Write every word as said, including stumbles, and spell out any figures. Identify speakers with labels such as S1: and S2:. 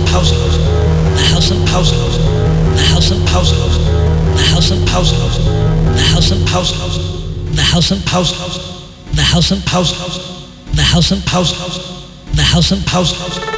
S1: house, the house of house, the house of house, the house of house, the house of house, the house of house, the house of house, the house of house, the house of house.